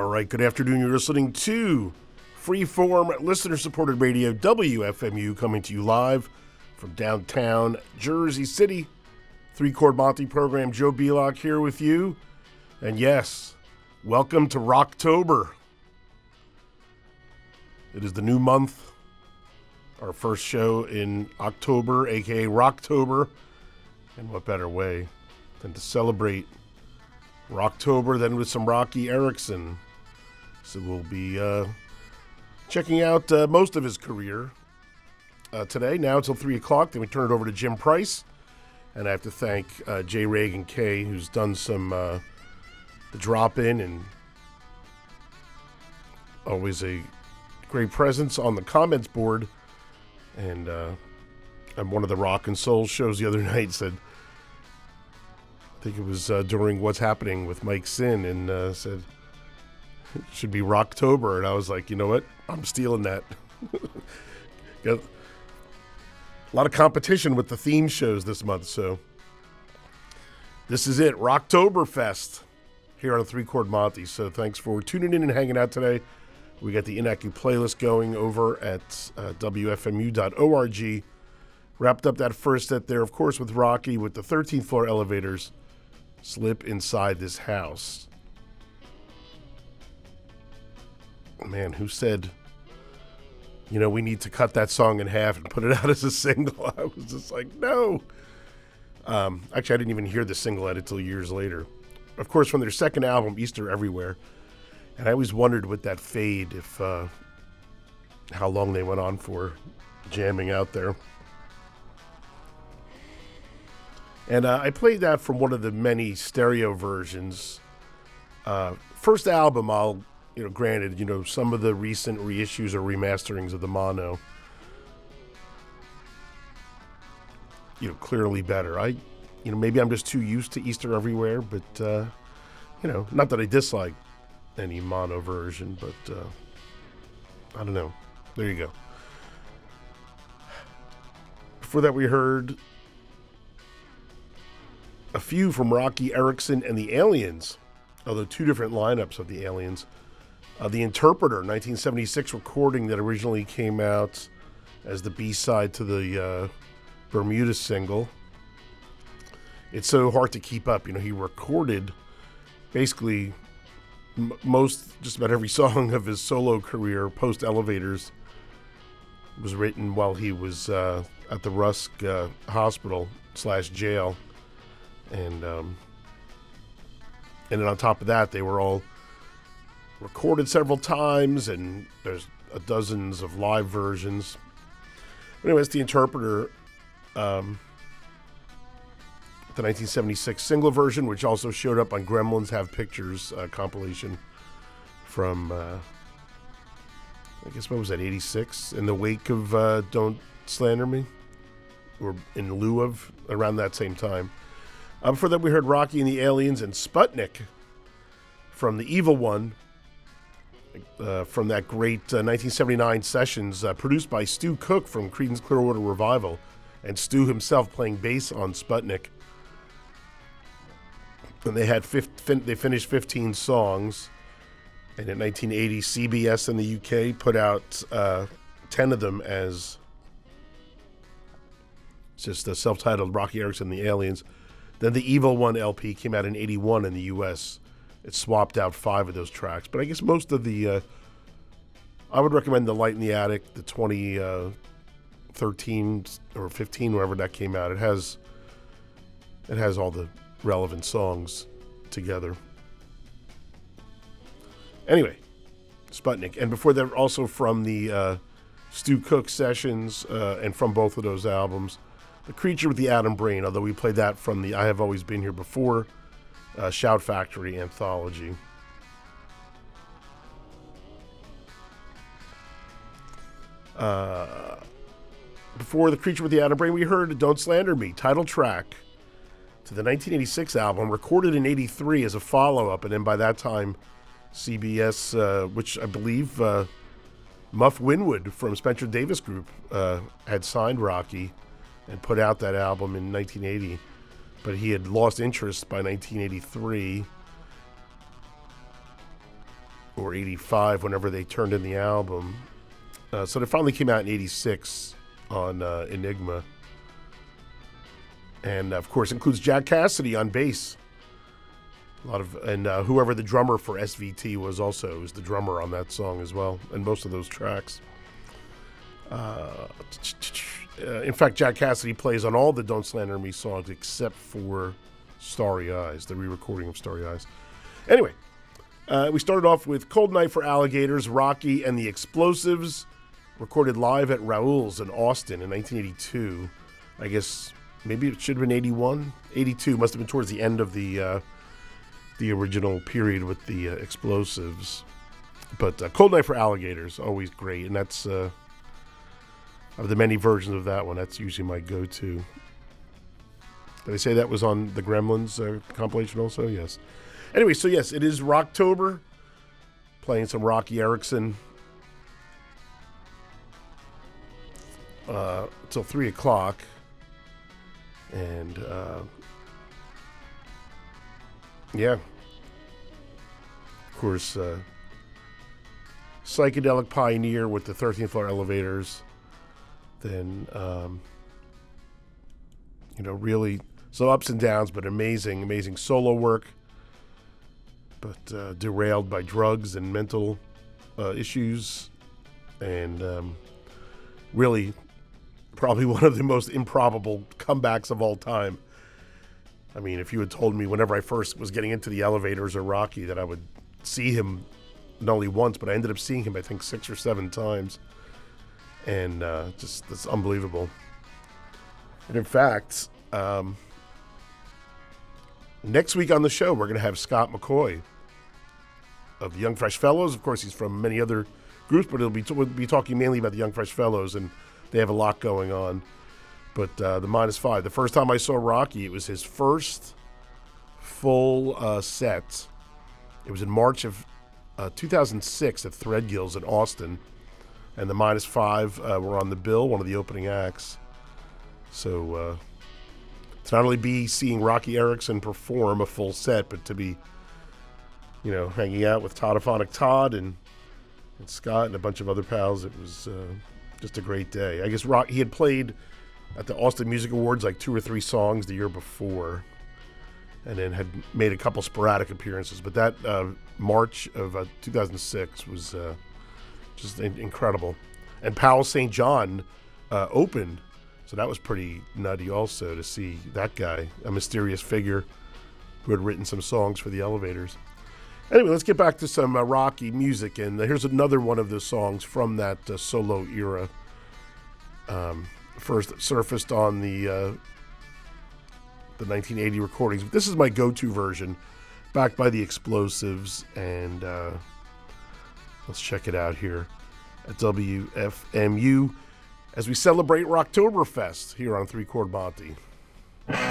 All right, good afternoon. You're listening to Freeform listener-supported radio, WFMU, coming to you live from downtown Jersey City. Three-Chord Monty program, Joe Belock here with you. And yes, welcome to Rocktober. It is the new month, our first show in October, a.k.a. Rocktober. And what better way than to celebrate Rocktober than with some Rocky Erickson. So we'll be checking out most of his career today, now until 3 o'clock. Then we turn it over to Jim Price. And I have to thank J. Reagan K., who's done some the drop-in and always a great presence on the comments board. And on one of the Rock and Soul shows the other night said, I think it was during What's Happening with Mike Sin, and said, it should be Rocktober. And I was like, you know what? I'm stealing that. Got a lot of competition with the theme shows this month, so this is it, Rocktoberfest, here on Three-Chord Monty. So thanks for tuning in and hanging out today. We got the Inacu playlist going over at WFMU.org. Wrapped up that first set there, of course, with Rocky, with the 13th floor elevators. Slip Inside This House. Man, who said, you know, we need to cut that song in half and put it out as a single? I was just like, no. Actually, I didn't even hear the single until years later. Of course, from their second album, Easter Everywhere. And I always wondered with that fade if how long they went on for jamming out there. And I played that from one of the many stereo versions. First album, granted, some of the recent reissues or remasterings of the mono, clearly better. Maybe I'm just too used to Easter Everywhere, but, not that I dislike any mono version, but I don't know. There you go. Before that, we heard a few from Rocky Erickson and the Aliens, although two different lineups of the Aliens. The Interpreter, 1976 recording that originally came out as the B-side to the Bermuda single. It's so hard to keep up. He recorded basically just about every song of his solo career post-Elevators was written while he was at the Rusk Hospital / jail. And then on top of that, they were all recorded several times, and there's dozens of live versions. But anyways, the Interpreter, the 1976 single version, which also showed up on Gremlins Have Pictures compilation from, I guess, what was that, 86? In the wake of Don't Slander Me? Or in lieu of, around that same time. Before that, we heard Rocky and the Aliens and Sputnik from The Evil One, from that great 1979 sessions produced by Stu Cook from Creedence Clearwater Revival, and Stu himself playing bass on Sputnik. And they had they finished 15 songs, and in 1980, CBS in the UK put out 10 of them as just a self-titled Rocky Erickson and the Aliens. Then the Evil One LP came out in 81 in the U.S. It swapped out 5 of those tracks. But I guess most of the, I would recommend The Light in the Attic, the 2013 or 15, wherever that came out. It has all the relevant songs together. Anyway, Sputnik. And before that, also from the Stu Cook sessions and from both of those albums, The Creature with the Atom Brain, although we played that from the I Have Always Been Here Before Shout Factory anthology. Before The Creature with the Atom Brain, we heard Don't Slander Me, title track to the 1986 album, recorded in 83 as a follow-up, and then by that time, CBS, which I believe Muff Winwood from Spencer Davis Group had signed Rocky and put out that album in 1980. But he had lost interest by 1983 or 85, whenever they turned in the album. So it finally came out in 86 on Enigma. And, of course, includes Jack Cassidy on bass. Whoever the drummer for SVT was the drummer on that song as well, and most of those tracks. In fact, Jack Cassidy plays on all the Don't Slander Me songs except for Starry Eyes, the re-recording of Starry Eyes. Anyway, we started off with Cold Night for Alligators, Rocky and the Explosives, recorded live at Raoul's in Austin in 1982. I guess maybe it should have been 81. 82 must have been towards the end of the original period with the Explosives. But Cold Night for Alligators, always great. And that's, of the many versions of that one, that's usually my go-to. Did I say that was on the Gremlins compilation also? Yes. Anyway, so yes, it is Rocktober. Playing some Rocky Erickson till 3 o'clock. And, yeah. Of course, Psychedelic Pioneer with the 13th Floor Elevators. Then, really some ups and downs, but amazing solo work. But derailed by drugs and mental issues. And really probably one of the most improbable comebacks of all time. I mean, if you had told me whenever I first was getting into the Elevators or Rocky that I would see him not only once, but I ended up seeing him, I think, 6 or 7 times. And just, that's unbelievable. And in fact, next week on the show, we're going to have Scott McCoy of the Young Fresh Fellows. Of course, he's from many other groups, but we'll be talking mainly about the Young Fresh Fellows, and they have a lot going on. But the -5, the first time I saw Rocky, it was his first full set. It was in March of 2006 at Threadgill's in Austin. And the -5 were on the bill, one of the opening acts. So to not only be seeing Rocky Erickson perform a full set, but to be, hanging out with Toddophonic Todd and Scott and a bunch of other pals, it was just a great day. I guess he had played at the Austin Music Awards like 2 or 3 songs the year before, and then had made a couple sporadic appearances. But that March of 2006 was just incredible. And Powell St. John opened, so that was pretty nutty also to see that guy, a mysterious figure who had written some songs for the Elevators. Anyway, let's get back to some Rocky music, and here's another one of the songs from that solo era. First surfaced on the 1980 recordings. This is my go-to version, backed by the Explosives, and let's check it out here at WFMU as we celebrate Rocktoberfest here on 3 Chord Monty.